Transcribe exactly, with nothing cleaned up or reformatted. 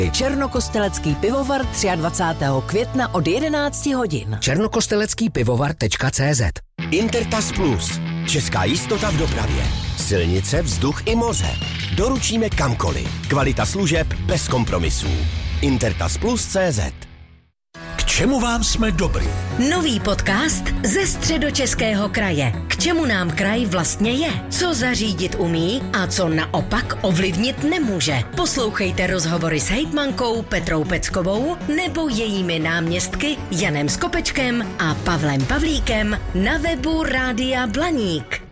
Černokostelecký pivovar dvacátého třetího května od jedenácti hodin. černokostelecký pivovar tečka cé zet. Intertas Plus. Česká jistota v dopravě. Silnice, vzduch i moře. Doručíme kamkoliv. Kvalita služeb bez kompromisů. Intertas Plus tečka cé zet. K čemu vám jsme dobrý? Nový podcast ze Středočeského kraje. K čemu nám kraj vlastně je? Co zařídit umí a co naopak ovlivnit nemůže? Poslouchejte rozhovory s hejtmankou Petrou Peckovou nebo jejími náměstky Janem Skopečkem a Pavlem Pavlíkem na webu Rádia Blaník.